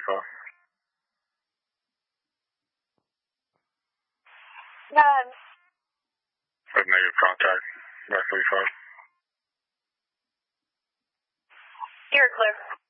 35. None. I have negative contact. 935. You're clear.